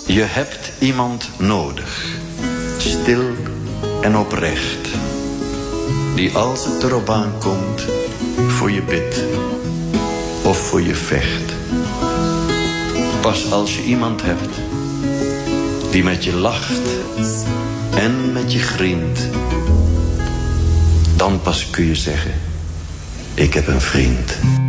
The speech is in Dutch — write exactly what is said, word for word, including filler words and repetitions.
Je hebt iemand nodig, stil en oprecht, die als het erop aankomt voor je bidt of voor je vecht. Pas als je iemand hebt die met je lacht en met je grient, dan pas kun je zeggen, ik heb een vriend.